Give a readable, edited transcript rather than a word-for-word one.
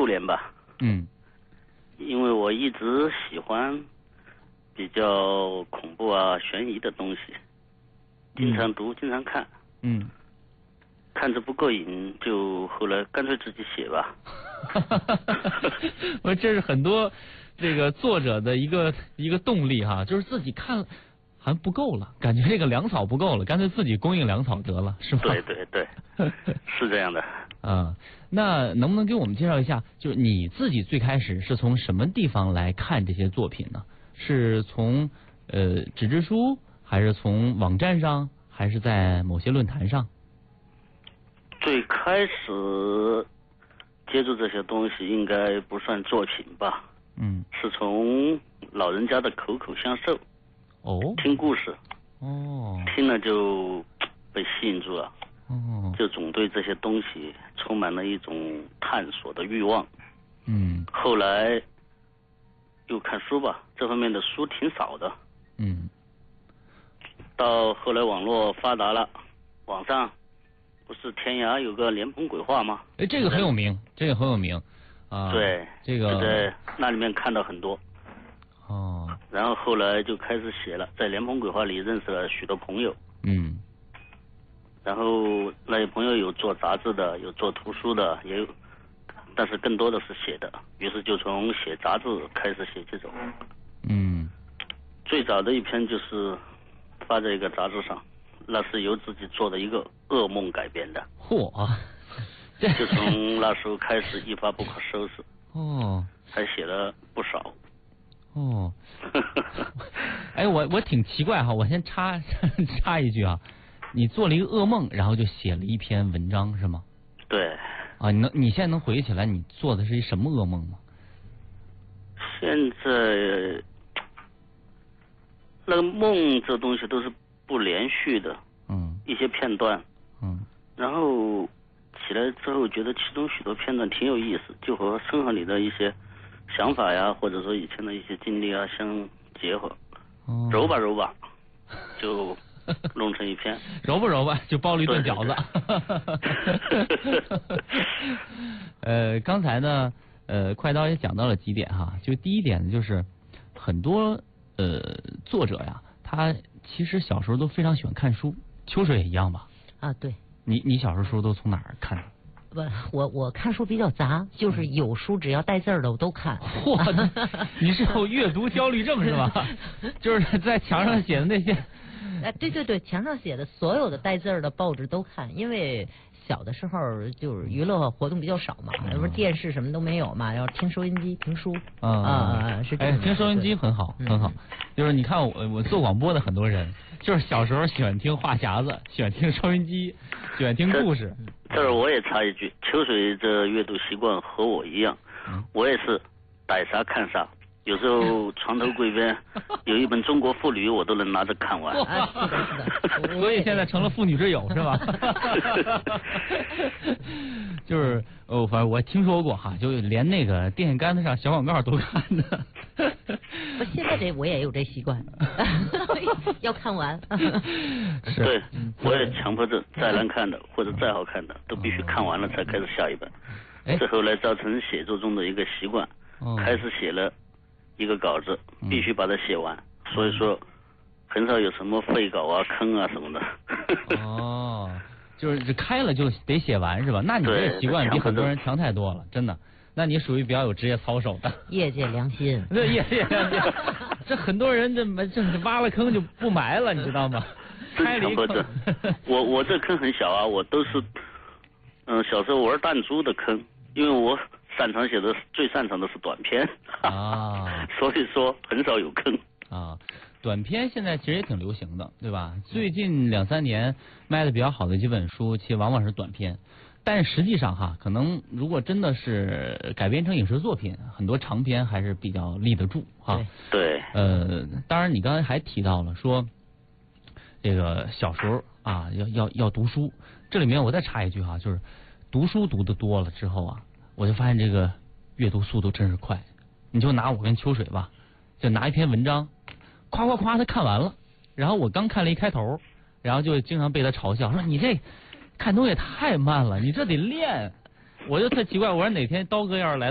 年吧。 嗯。 因为我一直喜欢比较恐怖啊、悬疑的东西，经常读、经常看。 嗯。 看着不过瘾，就后来干脆自己写吧。 我这是很多这个作者的一个动力哈，就是自己看还不够了，感觉这个粮草不够了，干脆自己供应粮草得了，是吧？ 对对对，是这样的。 啊，那能不能给我们介绍一下，就是你自己最开始是从什么地方来看这些作品呢？是从纸质书，还是从网站上，还是在某些论坛上？ 最开始接触这些东西应该不算作品吧？ 嗯， 是从老人家的口口相授。 哦， 听故事。 哦， 听了就被吸引住了。 哦， 就总对这些东西充满了一种探索的欲望。 嗯， 后来又看书吧，这方面的书挺少的。 嗯， 到后来网络发达了，网上不是天涯有个莲蓬鬼话吗？ 哎，这个很有名，这个很有名啊。 对， 这个就在那里面看到很多。 哦。 然后后来就开始写了，在莲蓬鬼话里认识了许多朋友。 嗯。 然后那些朋友有做杂志的，有做图书的，也有，但是更多的是写的。于是就从写杂志开始写这种。 嗯。 最早的一篇就是发在一个杂志上，那是由自己做的一个噩梦改编的。 嚯！ 就从那时候开始一发不可收拾。 哦。 还写了不少。 哦。哎，我挺奇怪哈，我先插一句啊，你做了一个噩梦，然后就写了一篇文章是吗？ 对。 啊，你现在能回忆起来你做的是一什么噩梦吗？ 现在那个梦这东西都是不连续的。 嗯。 一些片段。 嗯。 然后起来之后觉得其中许多片段挺有意思，就和生活里的一些想法呀，或者说以前的一些经历啊相结合。 哦。 揉吧揉吧就弄成一篇。 揉吧揉吧就包了一顿饺子。刚才呢快刀也讲到了几点哈，就第一点呢，就是很多作者呀，他其实小时候都非常喜欢看书，秋水也一样吧？ 啊，对。 你小时候书都从哪儿看的？ 不，我看书比较杂，就是有书只要带字儿的我都看。 嚯，你是有阅读焦虑症是吧？就是在墙上写的那些。 对对对，墙上写的所有的带字儿的报纸都看，因为小的时候就是娱乐活动比较少嘛，不是电视什么都没有嘛，要听收音机听书。是这样。 哎，听收音机很好很好，就是你看我做广播的很多人，就是小时候喜欢听话匣子，喜欢听收音机，喜欢听故事。 这儿我也插一句，秋水这阅读习惯和我一样，我也是逮啥看啥。有时候床头柜边有一本《中国妇女》，我都能拿着看完。 是的。 所以现在成了妇女之友是吧？就是反正我听说过哈，就连那个电线杆子上小广告都看的。 现在这我也有这习惯，要看完。 是。 对，我也强迫症，再难看的或者再好看的都必须看完了才开始下一本。这后来造成写作中的一个习惯，开始写了一个稿子必须把它写完，所以说很少有什么废稿啊、坑啊什么的。 哦，就是开了就得写完是吧？那你这个习惯比很多人强太多了，真的。那你属于比较有职业操守的。 业界良心。 对，业界良心。这很多人这挖了坑就不埋了，你知道吗？开了一坑。 我这坑很小啊，我都是小时候玩弹珠的坑，因为我最擅长的是短篇啊，所以说很少有坑啊。短篇现在其实也挺流行的，对吧？最近2-3年卖的比较好的几本书，其实往往是短篇，但实际上哈，可能如果真的是改编成影视作品，很多长篇还是比较立得住哈。 对。 当然你刚才还提到了说，这个小时候啊要读书，这里面我再插一句哈，就是读书读得多了之后啊，我就发现这个阅读速度真是快。你就拿我跟秋水吧，就拿一篇文章，夸夸夸他看完了，然后我刚看了一开头，然后就经常被他嘲笑，说你这看东西也太慢了，你这得练。我就特奇怪，我说哪天刀哥要是来